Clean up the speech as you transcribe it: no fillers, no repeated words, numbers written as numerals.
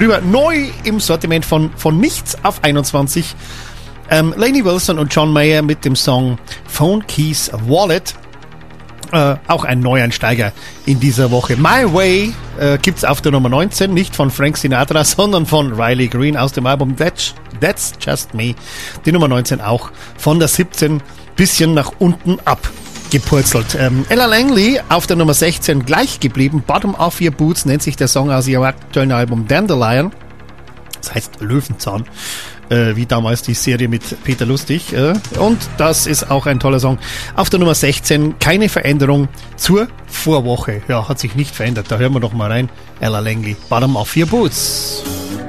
Rüber neu im Sortiment von Nichts auf 21. Lainey Wilson und John Mayer mit dem Song Phone Keys Wallet. Auch ein Neueinsteiger in dieser Woche. My Way gibt's auf der Nummer 19, nicht von Frank Sinatra, sondern von Riley Green aus dem Album That's Just Me. Die Nummer 19 auch von der 17 bisschen nach unten abgepurzelt. Ella Langley auf der Nummer 16 gleich geblieben. Bottom of Your Boots nennt sich der Song aus ihrem aktuellen Album Dandelion. Das heißt Löwenzahn. Wie damals die Serie mit Peter Lustig. Und das ist auch ein toller Song. Auf der Nummer 16 keine Veränderung zur Vorwoche. Ja, hat sich nicht verändert. Da hören wir doch mal rein. Ella Langley, Bottom of Your Boots.